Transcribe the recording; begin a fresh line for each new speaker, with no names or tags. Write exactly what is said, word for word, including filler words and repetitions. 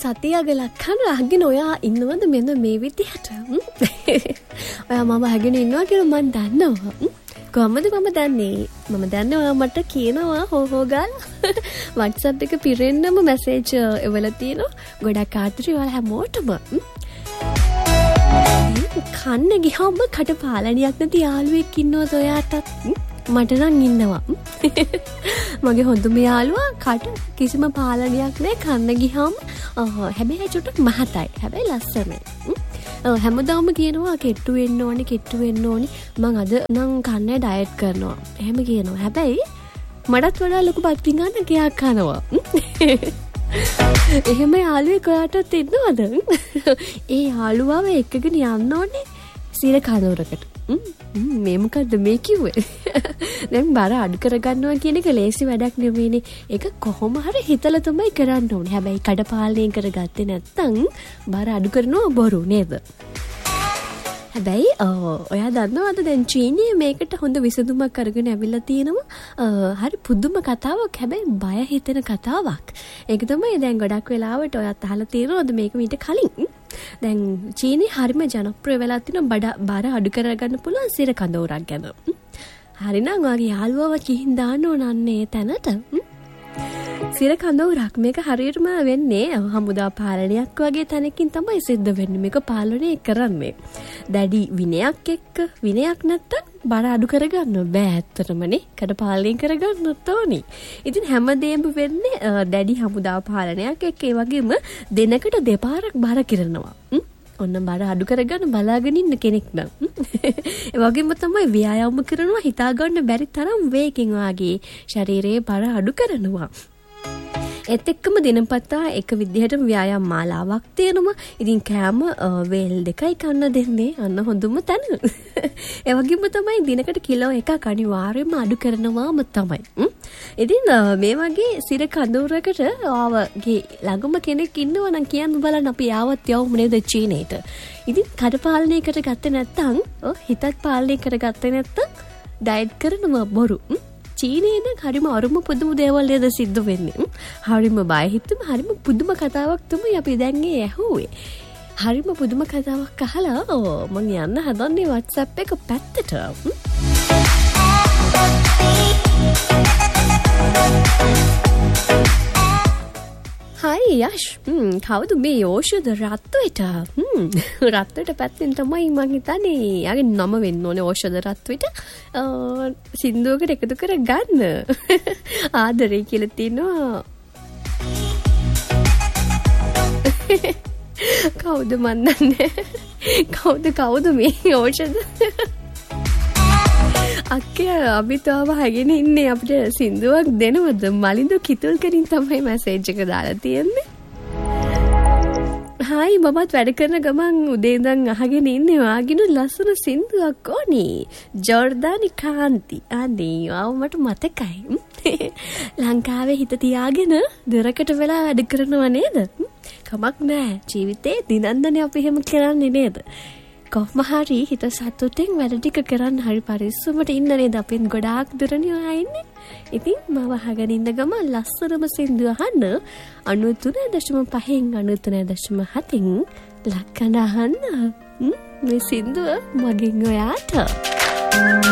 සතියක ලක්කන අහගෙන ඔයා ඉන්නවද මෙන්න මේ විදිහට? ඔයා මම අහගෙන ඉන්නවා කියලා මම දන්නවා. කොහමද මම දන්නේ? මම දන්නේ ඔයා මට කියනවා හෝ හෝ ගාලා. WhatsApp එක පිරෙන්නම මැසේජ් එවලා තියෙනවා. ගොඩක් ආදරේ ඔයාලා හැමෝටම. කන්න ගියාම කට පාලනියක් නැති යාළුවෙක් ඉන්නවද ඔයාටත්? මට නම් ඉන්නවා. මගේ හොඳම යාළුවා කට කිසිම පාලනයක් නැහැ කන්න ගියාම. හැබැයි චුට්ටක් මහතයි. හැබැයි ලස්සනයි. හැමදාම කියනවා කෙට්ටු වෙන්න ඕනේ කෙට්ටු වෙන්න ඕනේ. මං අද නම් කන්නේ ඩයට් කරනවා. එහෙම කියනවා. හැබැයි මටත් වඩා ලොකු බත් පිඟාන ගයක් කනවා. එහෙම යාළුවෙක් ඔයාටත් ඉන්නවද? ඒ යාළුවාව එක්කගෙන යන්න ඕනේ සිර කඳවුරකට. මේ මොකද්ද මේ කිව්වේ? දැන් බර අඩු කරගන්නවා කියන එක ලේසි වැඩක් නෙවෙයිනේ. ඒක කොහොම හරි හිතලා තමයි කරන්න ඕනේ. හැබැයි කඩපාලනය කරගත්තේ නැත්නම් බර අඩු කරනවා බොරු නේද? හැබැයි ඔයා දන්නවද දැන් චීනියේ මේකට හොඳ විසඳුමක් අරගෙන ඇවිල්ලා තියෙනවා. හරි පුදුම කතාවක්. හැබැයි බය හිතෙන කතාවක්. ඒක තමයි දැන් ගොඩක් වෙලාවට ඔයත් අහලා තියෙනවද මේක මීට කලින්? දැන් චීනි හරිම ජනප්‍රිය වෙලා තියෙන බඩ බර අඩු කරගන්න පුළුවන් සිර කඳවුරක් ගැන. හරිනම් ඔයාගේ යාළුවව කිහින් දාන්න ඕන අන්නේ තැනට. සිර කඳවුරක් මේක හරියටම වෙන්නේ හමුදා පාලනයක් වගේ තැනකින් තමයි සිද්ධ වෙන්නේ. මේක පාලනය කරන්නේ. දැඩි විනයක් එක්ක විනයක් නැත්තම් බර අඩු කරගන්න බෑ ඇත්තටමනේ. කඩ පාලනය කරගන්නත් ඕනේ. ඉතින් හැමදේම වෙන්නේ දැඩි හමුදා පාලනයක් එක්ක. ඒ වගේම දිනකට දෙපාරක් බර කිරනවා. ඔන්න බර අඩු කරගන්න බලාගෙන ඉන්න කෙනෙක් නම්. ඒ වගේම තමයි ව්‍යායාම කරනවා හිතා ගන්න බැරි තරම් වේගෙන් වාගේ ශරීරයේ බර අඩු කරනවා. ඒත් එක්කම දිනපතා එක විදිහට ව්‍යායාම මාලාවක් තියෙනවා. ඉතින් කෑම වේල් දෙකයි කන්න දෙන්නේ. අන්න හොඳම තැන. ඒ වගේම තමයි දිනකට කිලෝ එකක් අනිවාර්යයෙන්ම අඩු කරනවාම තමයි. ඉතින් මේ වගේ සිර කඳවුරකට ආවගේ ළඟම කෙනෙක් ඉන්නවා නම් කියන්න බලන්න අපි ආවත් යවමු නේද චීනේට. ඉතින් කඩ පාලනයකට ගත්තේ නැත්නම් හිතත් පාලනය කරගත්තේ නැත්නම් ඩයට් කරනවා බොරු. චීනයේ නම් හරිම අරුම පුදුම දේවල් නේද සිද්ධ වෙන්නේ. හරිම බය හිතුම හරිම පුදුම කතාවක් තමයි අපි දැන් ඇහුවේ. හරිම පුදුම කතාවක් අහලා මම යන්න හදන්නේ WhatsApp එක පැත්තට. හයි යෂ්. කවුද මේ ඖෂධ රත්වෙට? හ්ම් රත්වෙට පැත්තෙන් තමයි මං හිතන්නේ යාගේ නම වෙන්න ඕනේ ඖෂධ රත්වෙට. සින්දුවකට එකතු කර ගන්න. ආදරේ කියලා තියෙනවා. කවුද මන් දන්නේ. කවුද කවුද මේ ඖෂධ? අක්කේ අපි තාම හගෙන ඉන්නේ අපිට සින්දුවක් දෙනවද? මලින්දු කිතුල් කරින් තමයි මැසේජ් එක දාලා තියෙන්නේ. හායි මමත් වැඩ කරන ගමන් උදේ ඉඳන් අහගෙන ඉන්නේ වාගිනු ලස්සන සින්දුවක් ඕනේ. ජෝර්දානි කාන්ති. අනේ ආව මට මතකයි. ලංකාවේ හිත තියාගෙන දොරකට වෙලා වැඩ කරනව නේද? කමක් නෑ. ජීවිතේ දිනන්දනේ අපි එහෙම කරන්නේ නේද? කොහොම හරි හිත සතුටින් වැඩ ටික කරන්න හරි පරිස්සමට ඉන්න නේද? අපෙන් ගොඩාක් දුරනේ ඔයා ඉන්නේ. ඉතින් මම අහගෙන ඉන්න ගම ලස්සනම සින්දුව අහන්න අනූතුන දශම පහෙන් අනූතුන දශම හතෙන් ලක්කන අහන්න. මේ සින්දුව මගෙන් ඔයාට.